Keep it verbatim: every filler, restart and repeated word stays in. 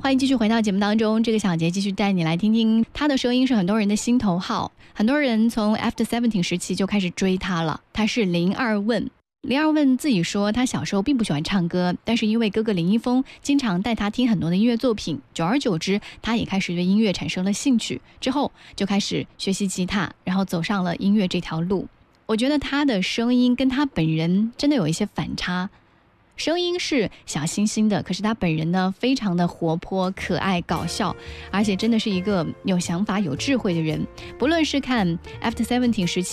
欢迎继续回到节目当中，这个小节继续带你来听听他的声音是很多人的心头好，很多人从 After Seventeen 时期就开始追他了。他是林二问。林二问自己说，他小时候并不喜欢唱歌，但是因为哥哥林一峰经常带他听很多的音乐作品，久而久之他也开始对音乐产生了兴趣，之后就开始学习吉他，然后走上了音乐这条路。我觉得他的声音跟他本人真的有一些反差，声音是小清新的，可是他本人呢非常的活泼可爱搞笑，而且真的是一个有想法有智慧的人。不论是看 After Seventeen 时期